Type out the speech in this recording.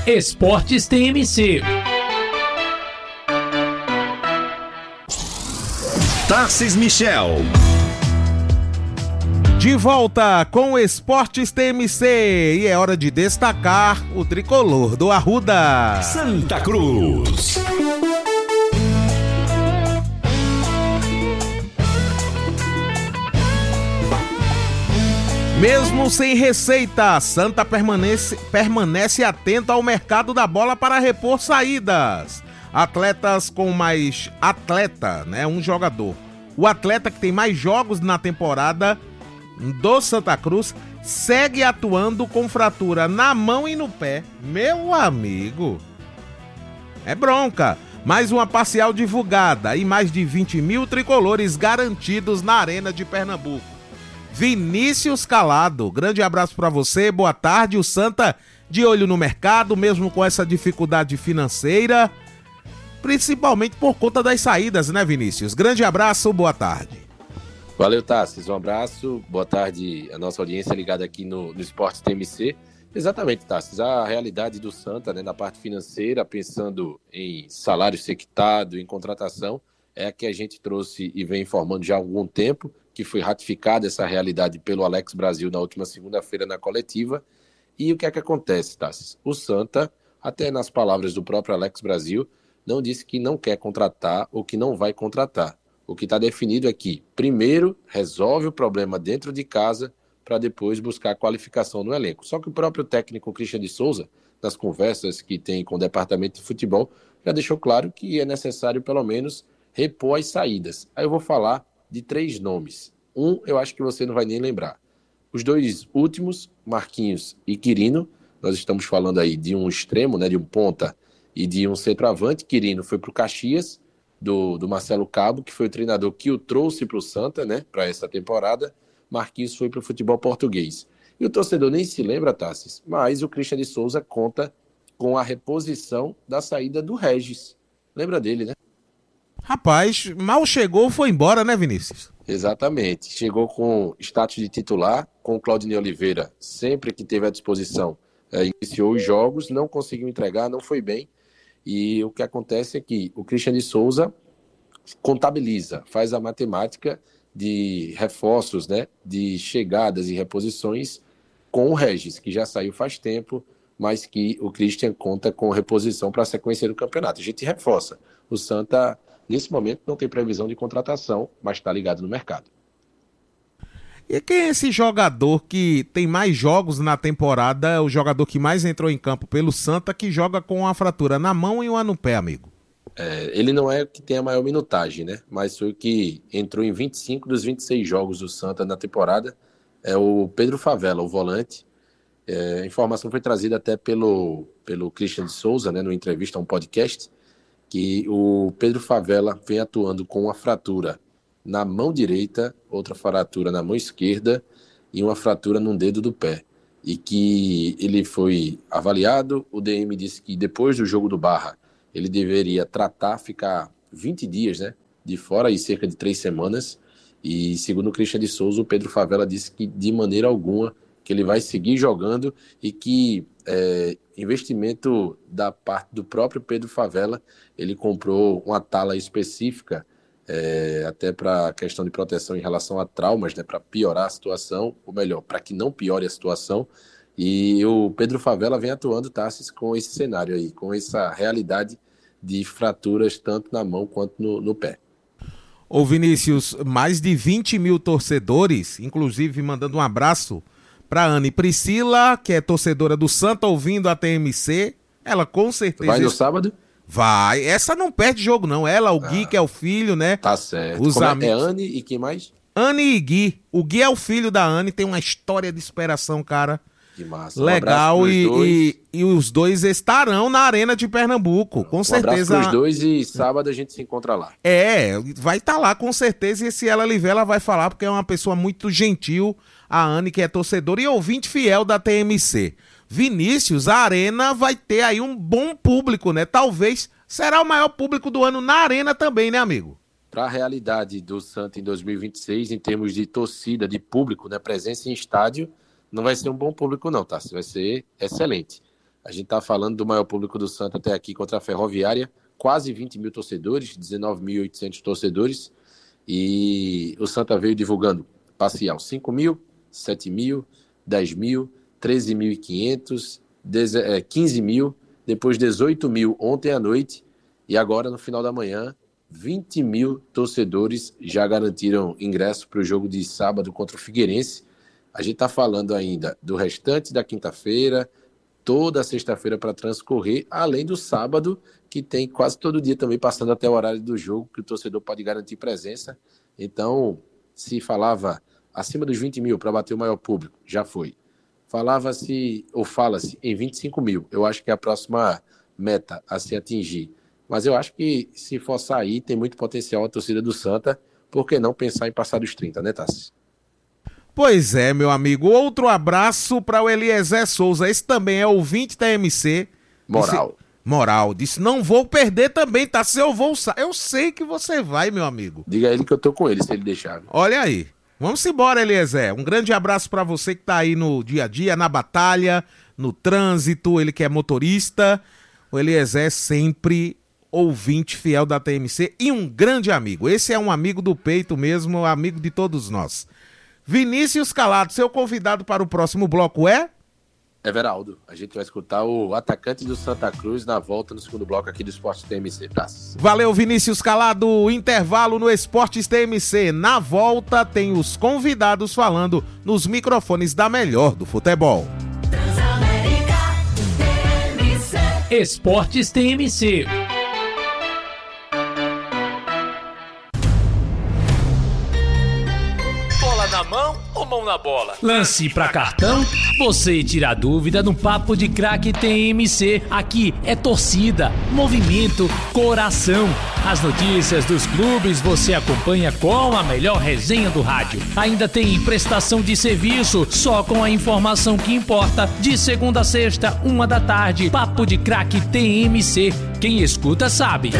Esportes TMC. Tarcís Michel. De volta com o Esportes TMC e é hora de destacar o tricolor do Arruda. Santa Cruz. Mesmo sem receita, Santa permanece atento ao mercado da bola para repor saídas. Atletas com mais atleta, né? Um jogador. O atleta que tem mais jogos na temporada do Santa Cruz segue atuando com fratura na mão e no pé. Meu amigo, é bronca. Mais uma parcial divulgada e mais de 20 mil tricolores garantidos na Arena de Pernambuco. Vinícius Calado, grande abraço para você, boa tarde. O Santa de olho no mercado, mesmo com essa dificuldade financeira, principalmente por conta das saídas, né, Vinícius? Grande abraço, boa tarde. Valeu, Tarcís, um abraço, boa tarde a nossa audiência ligada aqui no Esporte TMC. Exatamente, Tarcís, a realidade do Santa, né, na parte financeira, pensando em salário ser quitado, em contratação, é a que a gente trouxe e vem informando já há algum tempo, que foi ratificada essa realidade pelo Alex Brasil na última segunda-feira na coletiva. E o que é que acontece, Tassis? O Santa, até nas palavras do próprio Alex Brasil, não disse que não quer contratar ou que não vai contratar. O que está definido é que, primeiro, resolve o problema dentro de casa para depois buscar qualificação no elenco. Só que o próprio técnico Christian de Souza, nas conversas que tem com o departamento de futebol, já deixou claro que é necessário, pelo menos, repor as saídas. Aí eu vou falar de 3 nomes. Um, eu acho que você não vai nem lembrar. Os 2 últimos, Marquinhos e Quirino, nós estamos falando aí de um extremo, né, de um ponta e de um centroavante. Quirino foi para o Caxias, do Marcelo Cabo, que foi o treinador que o trouxe para o Santa, né, para essa temporada. Marquinhos foi para o futebol português. E o torcedor nem se lembra, Tassis, mas o Christian de Souza conta com a reposição da saída do Regis. Lembra dele, né? Rapaz, mal chegou, foi embora, né, Vinícius? Exatamente. Chegou com status de titular, com o Claudinei Oliveira, sempre que teve à disposição, iniciou os jogos, não conseguiu entregar, não foi bem. E o que acontece é que o Christian de Souza contabiliza, faz a matemática de reforços, né, de chegadas e reposições com o Regis, que já saiu faz tempo, mas que o Christian conta com reposição para a sequência do campeonato. A gente reforça. O Santa, nesse momento, não tem previsão de contratação, mas está ligado no mercado. E quem é esse jogador que tem mais jogos na temporada, o jogador que mais entrou em campo pelo Santa, que joga com uma fratura na mão e uma no pé, amigo? Ele não é o que tem a maior minutagem, né? Mas foi o que entrou em 25 dos 26 jogos do Santa na temporada. É o Pedro Favela, o volante. A informação foi trazida até pelo Christian de Souza, né, numa entrevista a um podcast, que o Pedro Favela vem atuando com uma fratura na mão direita, outra fratura na mão esquerda e uma fratura num dedo do pé. E que ele foi avaliado, o DM disse que depois do jogo do Barra, ele deveria tratar, ficar 20 dias, né, de fora e cerca de 3 semanas. E segundo o Christian de Souza, o Pedro Favela disse que de maneira alguma que ele vai seguir jogando e que investimento da parte do próprio Pedro Favela, ele comprou uma tala específica até para a questão de proteção em relação a traumas, né, para piorar a situação, ou melhor, para que não piore a situação. E o Pedro Favela vem atuando, Tassis, com esse cenário aí, com essa realidade de fraturas tanto na mão quanto no pé. Ô Vinícius, mais de 20 mil torcedores, inclusive mandando um abraço para Ana e Priscila, que é torcedora do Santa, ouvindo a TMC. Ela com certeza... Vai no sábado? Vai. Essa não perde jogo, não. Ela, o Gui, que é o filho, né? Tá certo. Os amigos... É Anne e quem mais? Anne e Gui. O Gui é o filho da Anne, tem uma história de superação, cara. Que massa. Legal. E os dois estarão na Arena de Pernambuco, com certeza. Abraço pros dois e sábado a gente se encontra lá. Vai estar lá com certeza, e se ela lhe ver, ela vai falar, porque é uma pessoa muito gentil, a Anne, que é torcedora e ouvinte fiel da TMC. Vinícius, a Arena vai ter aí um bom público, né? Talvez será o maior público do ano na Arena também, né, amigo? Para a realidade do Santa em 2026, em termos de torcida, de público, né, presença em estádio, não vai ser um bom público não, tá? Vai ser excelente. A gente está falando do maior público do Santa até aqui contra a Ferroviária, quase 20 mil torcedores, 19.800 torcedores, e o Santa veio divulgando parcial 5 mil, 7 mil, 10 mil, 13.500, 15 mil, depois 18 mil ontem à noite, e agora no final da manhã, 20 mil torcedores já garantiram ingresso para o jogo de sábado contra o Figueirense. A gente está falando ainda do restante da quinta-feira, toda a sexta-feira para transcorrer, além do sábado, que tem quase todo dia também passando até o horário do jogo, que o torcedor pode garantir presença. Então, se falava acima dos 20 mil para bater o maior público, já foi. Falava-se, ou fala-se, em 25 mil. Eu acho que é a próxima meta a se atingir. Mas eu acho que se for sair, tem muito potencial a torcida do Santa. Por que não pensar em passar dos 30, né, Tassi? Pois é, meu amigo. Outro abraço para o Eliezer Souza. Esse também é ouvinte da MC. Moral. Disse, não vou perder também, tá? Se eu vou... Eu sei que você vai, meu amigo. Diga a ele que eu tô com ele, se ele deixar. Olha aí. Vamos embora, Eliezer. Um grande abraço para você que tá aí no dia a dia, na batalha, no trânsito, ele que é motorista. O Eliezer é sempre ouvinte fiel da TMC e um grande amigo. Esse é um amigo do peito mesmo, amigo de todos nós. Vinícius Calado, seu convidado para o próximo bloco é? Everaldo. A gente vai escutar o atacante do Santa Cruz na volta no segundo bloco aqui do Esportes TMC. Valeu, Vinícius Calado. Intervalo no Esportes TMC. Na volta tem os convidados falando nos microfones da melhor do futebol. Esportes TMC. Bola na mão ou mão na bola? Lance pra cartão? Você tira a dúvida no Papo de Craque TMC. Aqui é torcida, movimento, coração. As notícias dos clubes você acompanha com a melhor resenha do rádio. Ainda tem prestação de serviço, só com a informação que importa. De segunda a sexta, 1 da tarde, Papo de Craque TMC. Quem escuta sabe.